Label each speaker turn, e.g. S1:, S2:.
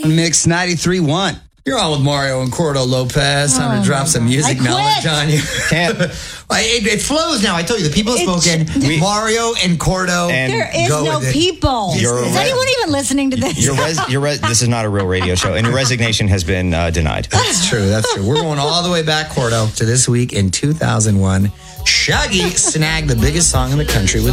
S1: Mix 93.1. You're on with Mario and Cordo Lopez. Time to drop some music knowledge on you.
S2: Can't.
S3: It flows now. I told you, the people have spoken. Mario and Cordo.
S4: There is no people. Is anyone even listening to this?
S2: This is not a real radio show, and your resignation has been denied.
S3: That's true. We're going all the way back, Cordo, to this week in 2001. Shaggy snagged the biggest song in the country with